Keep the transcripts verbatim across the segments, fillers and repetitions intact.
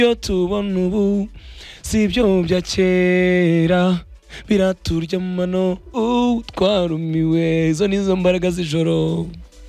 yo tubona ubu si ibyo bya kera biraturya mu mano twarumiwe izo nizo mbaraga z'ijoro.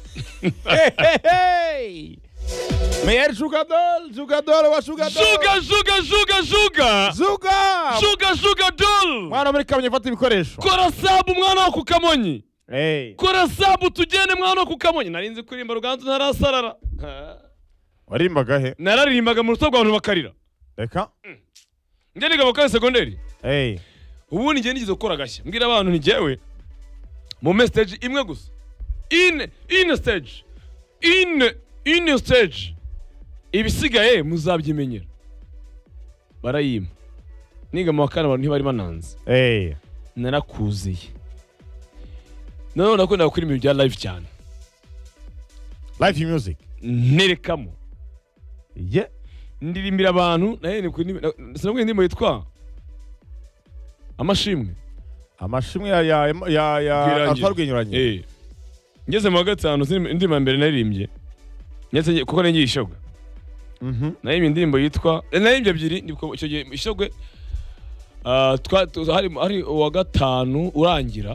Meilleur jogador, jogador wa jogador. Juga juga juga juga. Juga. Juga juga dol. Mwana muri Kamonyi fata ibikoresho. Kora sabu mwana wo ku Kamonyi. Hey. Kora sabu tugende mwana wo ku Kamonyi. Narinzi kurimba Ruganzu ntarasarara. Warimbaga he? Nararirimbaga mu rutogo abantu bakarira. Reka. Nge niga mu segonderi. Hey. Ubu nige nigize gukora gashya. Mbwira abantu ni jewe. Mu message imwe gusa. In in stage. In in stage. Ibisigaye muzabyimenyera. Barayima. Niga mu wakana abantu ntibari bananze. Eh. Narakuziye. None nakunda gukora ibintu bya live cyane. Live music. Nerekamo. Ye. Ndirimbira abantu naye ni kuri sinabwe ndimo yitwa Amashimwe. Amashimwe ya ya ya ya atwarwenyuranye. Eh. Ngeze mu gatanu ndima mbere naririmbye. Nyetse kuko nengiye ishoga. Mhm. Naye indirimbo yitwa nayimbye ebyiri ndiko icyo gihe ishogwe ah twa hari hari uwa gatanu urangira.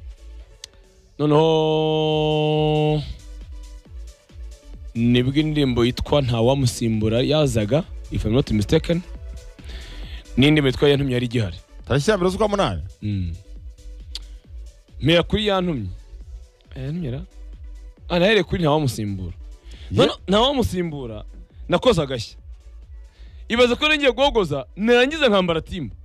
Noneho nibwo indirimbo yitwa nta wamusimbura yazaga if I'm not mistaken. N'indi yitwa yantumye yari gihari. Tarashyambira z'ukwa munani. Mm. Mera kuri yantumye. Yantumyera. Ana here kuri nta wamusimbura. None nta wamusimbura nakoze agashya. Ibaze ko ngiye gogoza narangiza nkambara timba.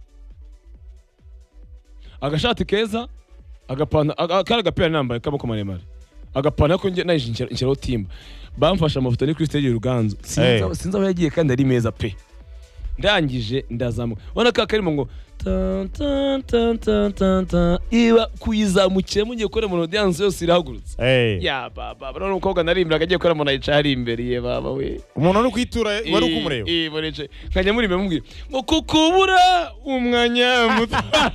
Agashati keza, agapana akara gapira nambaye kaboko maremare. Agapana ko nge najinjira inshiro timba. Bamfasha amafoto ni kuri stage Ruganzu. Sinza sinza aho yagiye kandi ari meza pe. Ndangije ndazamuka. Wana ka karimo ngo tan tan tan tan tan tan iba kuyizamukiye mu giye gukora mu audience yose irahagurutse. Eh. Ya baba, bano umukobwa narimbira agiye gukora mu nayica ari imbere ye baba we. Umuntu uri kwitura wari ukumureba. Eh, boneje. Kanya muri mbere ngo kukubura umwanya muto.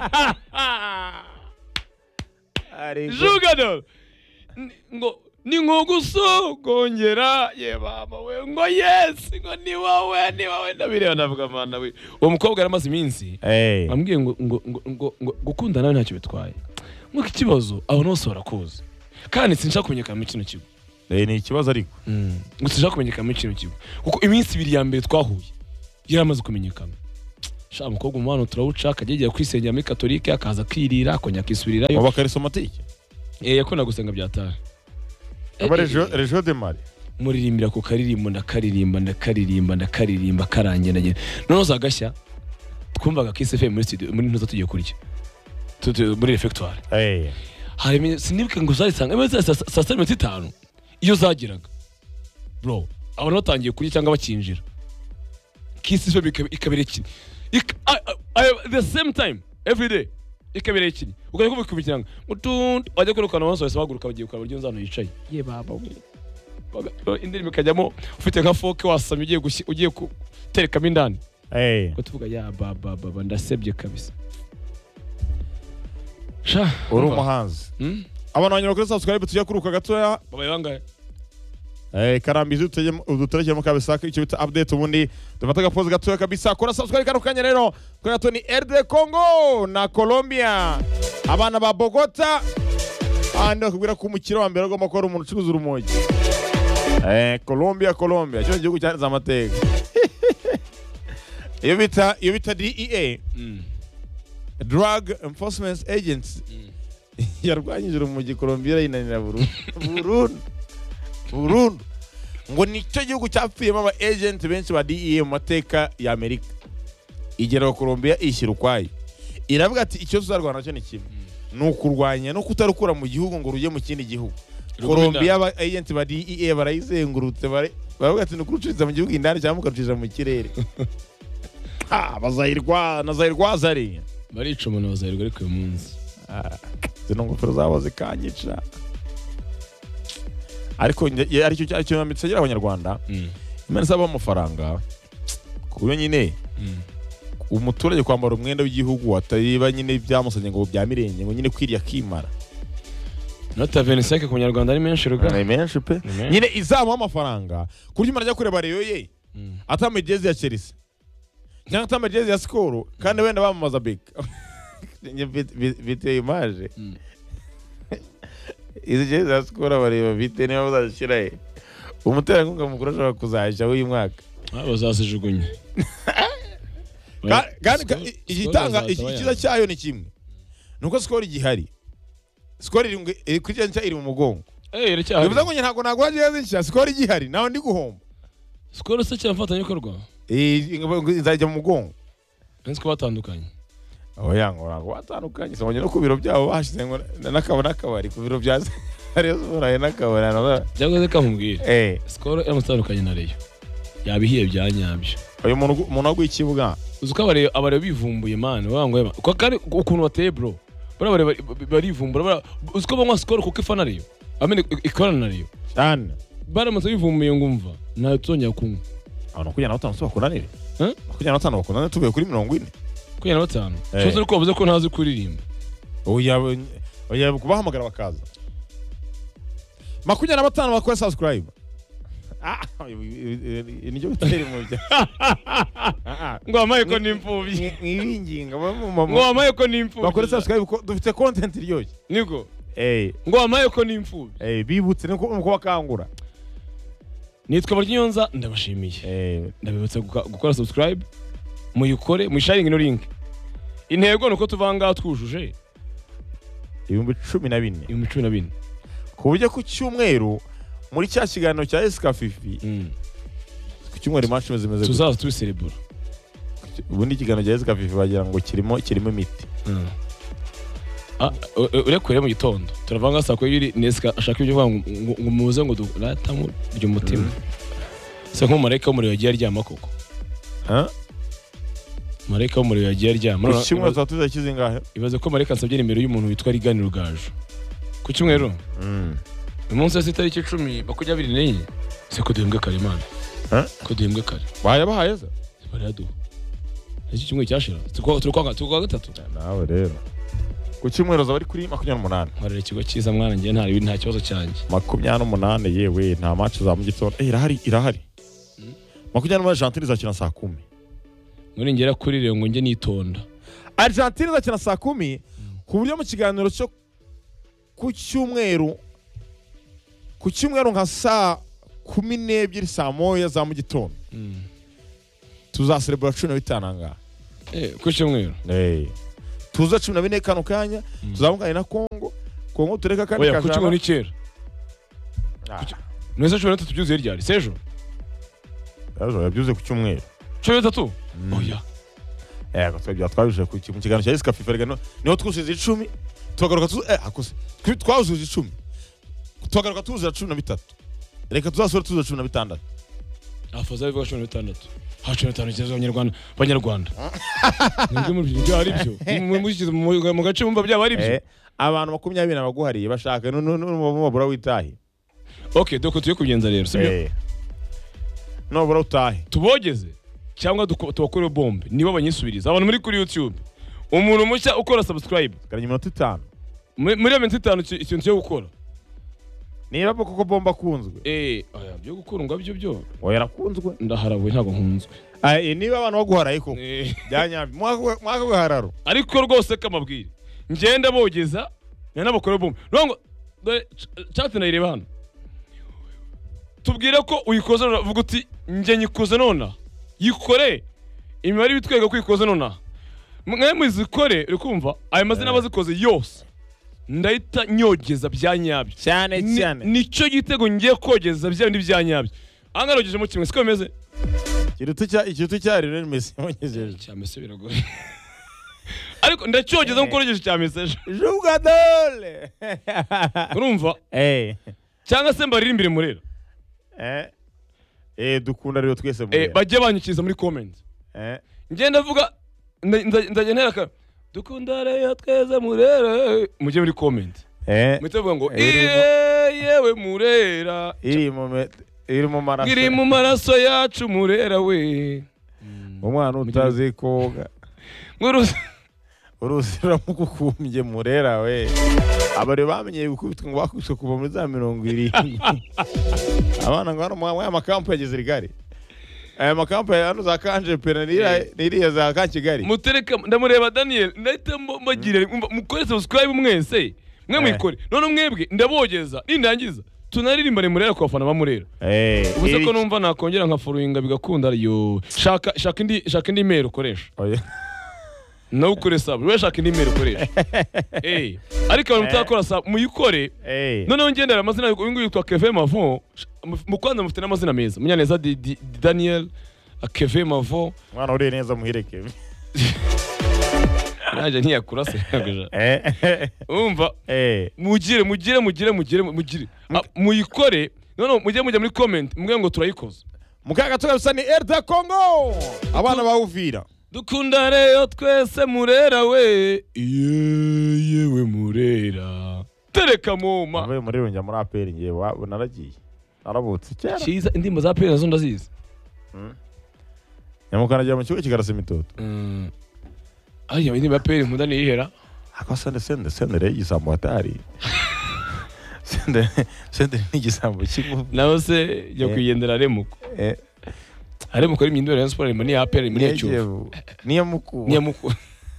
Jugador. Ngo ni nko gusogongera ye baba we ngo yes ngo ni wawe ni wawe ndabireba ndavuga mana we uwo mukobwa aramaze iminsi eh ambwiye ngo ngo ngo gukundana ntacyo bitwaye ngo ikibazo aho nose barakuze kandi sinshaka kumenyekana mu kintu kigo eh ni ikibazo ariko ngo sinshaka kumenyekana mu kintu kigo kuko iminsi ibiri ya mbere twahuye yaramaze kumenyekana sha mukobwa umwana turawuca akagegera kwisengera muri Katolike akaza kwirira akonya kisubirirayo abakarisomatike eh yakunda gusenga byataha Abarejo rejo de mari muririmbira ku karirimbo ndakaririmba ndakaririmba ndakaririmba karange nagenda none zagashya twumvaga Kiss F M muri studio muri ntuza tugiye kurya muri refectoire eh hari sinibuke ngo uzayisanga imeze saa sita mirongo itanu iyo zagiraga bro abantu batangiye kurya cyangwa bakinjira Kiss F M ikabere iki the same time every day ikabere iki ukajya kubikubikiranga mutuntu wajya kurukana wose wese baguruka bagiye ukaba buryo nzano yicaye ye baba we indirimbo kajyamo ufite nka foke wasamye ugiye ugiye guterekamo indani eh ko tuvuga ya baba baba ndasebye kabisa sha uri umuhanzi abantu banyura kuri subscribe tujya kuruka gatoya baba yangaye eh karambizi uteye uduterekemo kabisa icyo bita update ubundi dufata gapoze gatoya kabisa kora subscribe karukanye rero kwa Tony R D Congo na Colombia abana ba Bogota andi bakubwira ko umukiro wa mbere agomba gukora umuntu ucuruza urumogi eh Colombia Colombia cyo gihugu cyane zamateka iyo bita iyo bita D E A Drug Enforcement Agency yarwanyije urumogi Colombia yinanira burundu burundu burundu ngo nicyo gihugu cyapfiyemo aba agent benshi ba D E A mu mateka ya Amerika igera Colombia ishyira ukwaye iravuga ati icyo tuzarwana cyo ni kimwe no kurwanya no kutarukura mu gihugu ngo rujye mu kindi gihugu Colombia aba agent ba D E A barayizengurutse baravuga ati nukuruciza mu gihugu indani cyangwa mukaruciza mu kirere ah bazayirwa nazayirwa zari barica umuntu bazayirwa ariko uyu munsi ah zino ngofero zabo zikanyica ariko ari cyo cyari cyo namitse abanyarwanda imana saba amafaranga kuyo nyine umuturage kwambara umwenda w'igihugu atariba nyine byamusanye ngo byamirenge ngo nyine kwiriya kimara nota vingt-cinq ku Nyarwanda ari menshi ruga ni menshi pe nyine izamu amafaranga kuryo imana ajya kureba Rayon ye atamugeze ya Chelsea cyangwa tamba jezi ya Skol kandi wenda bamamaza Beka biteye image izi jezi za Skol abareba bite niba bazashira he umuterankunga mukuru ashobora kuzajya uyu mwaka bazasijugunye kandi igitanga ikiza cyayo ni kimwe nuko Skol igihari Skol iri kuri cyanca iri mu mugongo eh iracyahari bivuze ngo ntago nagura jezi nshya Skol igihari naho ndi guhomba Skol se cyamfatanye ikorwa eh izajya mu mugongo nzi ko batandukanye oya ngo ntago batandukanye sonye no ku biro byabo bashize ngo nakabona akabari ku biro bya Rayon Sports n'akabara cyangwa se kamubwira eh Skol yamutandukanye na Rayon yabihiye byanyabyo uyu muntu umuntu aguye ikibuga uzuko abare abare bivumbuye man wangoye ko kandi ukuntu bateye bro bara barivumbura uzuko banywa Skol kuko ifana Rayon amene ikorana na Rayon cyane baramutse bivumbuye ngumva nayo tuzongera kunywa abantu kujyana batanu so bakunanire eh kujyana batanu bakunanire tuvuye kuri mirongo ine kujyana batanu cyoze uko bavuze ko ntazi kuririmba oya oya kubahamagara bakaza makumyabiri na batanu bakora subscribe ah niyo bitari mu bya ngo amaye ko nimfubyi mwibinginga ngo amaye ko nimfubyi bakora subscribe dufite content iryoshye niko eh ngo amaye ko nimfubyi eh bibutse niko uko bakangura nitwa Baryinyonza ndabashimiye eh ndabibutse gukora subscribe muyikore muyisharinge no link intego nuko tuvanga twujuje ibihumbi cumi na bine ibihumbi cumi na bine ku buryo ku cyumweru muri cya kiganiro cya Esika Fifi ku cyumweru match zimeze tuzaza tubiserebura ubundi ikiganiro cya Esika Fifi bagira ngo kirimo kirimo imiti ah urekwere mu gitondo turavanga saa ko yiri Nesika ashaka ibyo ngo ngo muze ngo duratamu ryo mutima se nko mareka wo muri yagiye aryama koko ha mareka wo muri yagiye aryama ku cyumweru zatuza kizingahe ibaze ko mareka nsabye imbere y'umuntu witwa Riganiro Gaju ku cyumweru mm umunsi wa tariki icumi makumyabiri n'enye se ko duhembwe kare man ha ko duhembwe kare baya bahaye se baradu iki cyumweru cyashira tukwanga tukwa gatatu nawe rero ku cyumweru zaba ari kuri makumyabiri n'umunani harere ikigo cyiza mwana ngiye ntari nta kibazo cyanjye makumyabiri n'umunani yewe nta match za mu gitondo eh irahari irahari makumyabiri n'umunani Argentine izakina saa kumi muri ngera kuri rero ngo nge nitonda Argentine izakina saa kumi ku buryo mu kiganiro cyo ku cyumweru ku cyumweru nka saa kumi n'ebyiri saa moya za mu gitondo tuzaserebura cumi na bitanu ngaha eh ku cyumweru eh tuza cumi na bine kano kanya tuzamukanye na Kongo Kongo tureka kandi kajana oya ku cyumweru n'ikera neza cumi na gatatu byuzuye ryari sejo yazo yabyuze ku cyumweru cumi na gatatu oya eh gatwe byatwabije ku kiganiro cya Esika Fifi rega niho twusize icumi twagaruka tu eh akose twawuzuze icumi twagaruka tuza cumi na bitatu reka tuzasore tuza cumi na bitandatu afaza bivuga cumi na bitandatu ha cumi na bitanu cyezo abanyarwanda abanyarwanda nibyo muri byo ari byo mushyize mu gace mumba byaba ari byo abantu makumyabiri nabaguhariye bashaka no mabura witahi okay doko tuye kugenza rero sibyo no bura utahi tubogeze cyangwa tubakore bombe nibo banyisubiriza abantu muri kuri YouTube umuntu mushya ukora subscribe karanye iminota itanu muri minota itanu ikintu cyo gukora niba koko bomba kunzwe eh aya byo gukundwa byo byo oya rakunzwe ndaharawe ntago nkunzwe eh niba abantu baguharaye koko byanyabye mwaka guhararo ariko rwose kamabwire ngenda bogeza n'abakora bombe nongo chat nayireba hano tubwire ko uyikoze uvuga uti nge nyikoze nona yikore imibare bitwega kwikoze nona mwe muzikore uri kumva ayo mazina abazikoze yose ndahita nyogeza byanyabyo cyane cyane nicyo gitego ngiye kogeza byandi byanyabyo angarogeje mu kimwe siko bimeze kirutu cya ikirutu cya Lionel Messi yongejeje cya Messi biragoye ariko ndacyogeza nko koregeje cya Messi jugador urumva eh cyangwa se mbaririmbire murera eh eh dukunda rero twese murera eh bajye banyikiza muri comment eh ngenda vuga ndagenera ka dukunda rero tweze murera mujye muri comment eh mutavuga ngo yewe murera iri mu iri mu maraso iri mu maraso yacu murera we umwana utazi koga nguruzi uruzira mukukumbye murera we abari bamenye gukubitwa ngo bakubiswe kuva muri za mirongo irindwi abana ngo hano mu makampu yageze rigari aya makampa hano za kanje pena n'iriya za Kigali mutereka ndamureba Daniel ndahita mbagire mukore subscribe mwese mwe mwikore none mwebwe ndabogeza nindangiza tunaririmbane murera ku bafana bamurera eh ubuse ko numva nakongera nka following bigakunda yo shaka shaka indi shaka indi mail ukoresha oya no ukore sub we shaka indi mail ukoresha eh ariko abantu mutakora sub muyikore none ngendera amazina y'uyu nguyu yitwa Kevin Mavo mukwanza mufite n'amazina meza Munyaneza Daniel Kevin Mavo mwana uri neza muhireke naje ntiyakura se eh umva eh mugire mugire mugire mugire mugire muyikore none mujye mujya muri comment mwe ngo turayikoza mukaga tugabisa ni Erda Congo abana bawuvira dukunda reyo twese murera we yewe murera tereka moma abe muri njya muri A P R ngiye naragiye narabutse cyera cyiza indimo za A P R nazo ndazizi mm nyamukana mu kigo kigarasa imitoto mm ayo indimo ya A P R nkunda niyihera akasande sende sende re igisambo atari sende sende n'igisambo kimwe naho se yo kwiyendera remuko eh remuko ari imyindoro ya sport ni A P R muri cyo niyo muku niyo muku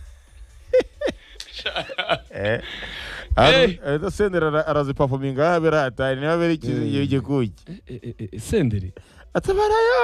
eh Ado sendera arazi performinga habera atari niba beri igikuki senderi atabarayo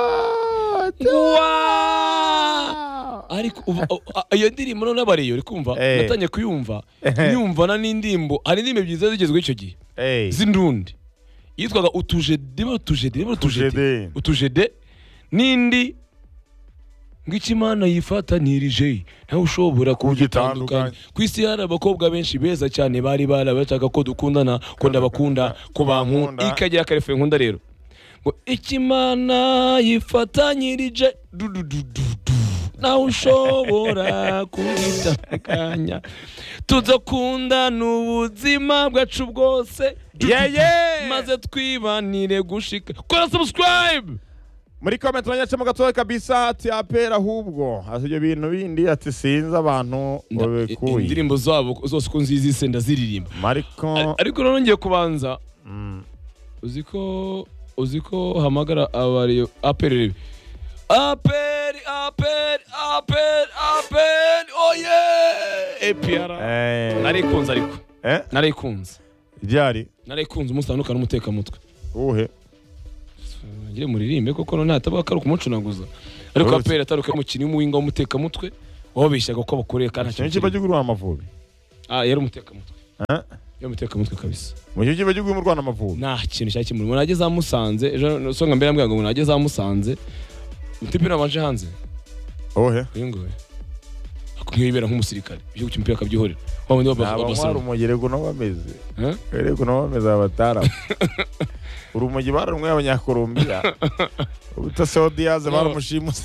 ariko iyo ndirimbo none abariyo uri kumva natanye kuyumva nyumva na n'indimbo ari indimbo byiza zigezwe icyo gihe z'indundi yitwaga utujede utujede utujede utujede nindi ngikimana yifatanirije ntawe ushobora kugitandukanya kwisi hari abakobwa benshi beza cyane bari barabashaka ko dukundana ko ndabakunda ko bankunda ikagira karefe nkunda rero ngo ikimana yifatanyirije dudududu nawe ushobora kugitandukanya tuzakundana ubuzima bwacu bwose maze twibanire gushika kora subscribe muri comment nanyacemo gatoya kabisa ati apera ahubwo ati ibyo bintu bindi ati sinza abantu babekuye indirimbo zabo zose ko nzizi se ndaziririmba mariko ariko none ngiye kubanza uziko uziko hamagara abari apera apera apera apera apera oh yeah epr narikunze ariko eh narikunze ryari narikunze umusanduka n'umuteka mutwe uhe ngire muririmbe koko none atabaga karuka umucunaguza ariko apera ataruka umukini w'umuwinga w'umuteka mutwe wabishyaga ko bakoreye kandi cyane kiba giguru amavubi ah yari umuteka mutwe eh yo muteka mutwe kabisa mu gihe kiba giguru mu Rwanda amavubi nta kintu cyaki muri nage zamusanze ejo songa mbere ambwira ngo nage zamusanze mutipe nabanje hanze ohe yingoye akumwibera nk'umusirikare byo cyumpira akabyihorera wabone wabasara umugerego no bameze eh erego no bameze abatara urumogi barumwe abanyakolombia ubuta Saudiyaze baramushimuse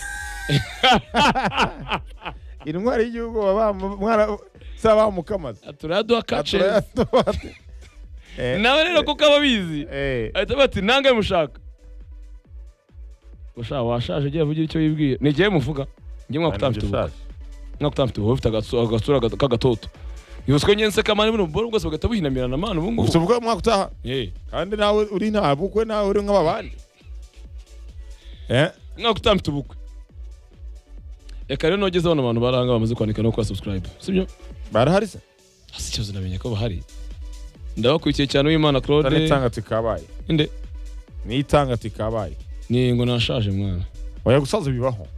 intwari y'igihugu baba mwana saba mukamaza aturado akace nawe rero kuko ababizi ahita bati nange mushaka usha washaje giye vugira icyo yibwiye nigiye muvuga ngiye mwa kutamfite mwa kutamfite ufite agasura kagatoto yoswe nyense kamane mu boro bwose bagata buhinamirana mana ubu ngubu uvuga mwa kutaha eh kandi nawe uri nta bukwe nawe uri nk'ababandi eh mwa kutamfite ubukwe eka rero nogeze bano bantu baranga bamaze kwandika no kwa subscribe sibyo barahari se hasi cyo zinamenye ko bahari ndabakurikiye cyane w'Imana Claude ni tangati kabaye inde ni tangati kabaye ni ngo nashaje mwana oya gusaza bibaho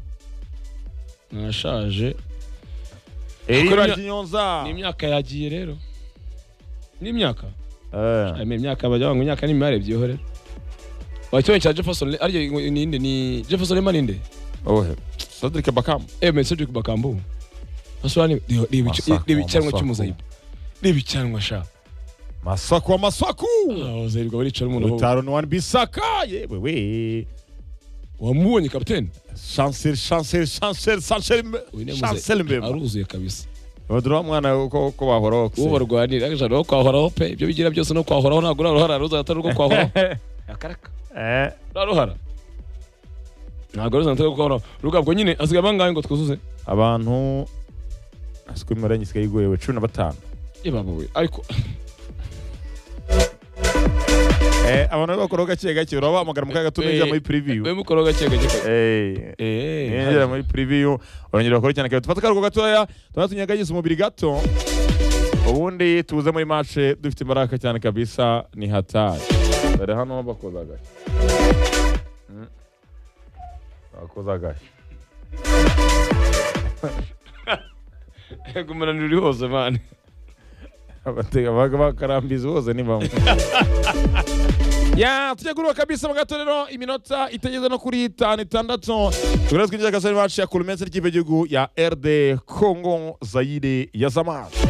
nashaje Erira Kinyonza ni imyaka yagiye rero ni imyaka eh ame imyaka bajya ngo imyaka ni mare byihorera wacyo cya Jefferson ari ni inde ni Jefferson man inde ohe Cedric Bakam eh mais Cedric Bakambu aswani ni bicyanwa cy'umuzayibu ni bicyanwa sha Masaku wa Masaku ah uzayirwa bari cara umuntu utaro ni one Bisaka yewe we wamubonye kapiteni chancel chancel chancel chancel chancel mbeba aruzuye kabisa badura mwana uko ko bahoraho uwo barwanira agashaka kwahoraho pe ibyo bigira byose no kwahoraho ntago ruhara ruza atari rwo kwahoraho akaraka eh ruhara ntago ruza atari rwo kwahoraho rugabwo nyine asiga bangaye ngo twuzuze abantu asikwe maranye sigaye igoyewe cumi na batanu ibabuwe ariko eh abantu bakora gake gake urabahamagara mu kaga tunijya muri preview we mukoro gake gake eh eh ninjira muri preview urongera bakora cyane tufata karugo gatoya tunatunyagize umubiri gato ubundi tuze muri match dufite imbaraga cyane kabisa ni hatari dore hano bakozaga bakozaga gumana nuri hose man abatega baga bakarambiza hose ni bamwe ya tujya kuruka kabisa bagatorero iminota itegeze no kuri itanu itandatu turazwinjira gasari match ya Kulmense ry'igihugu ya R D Congo Zaire ya Zamani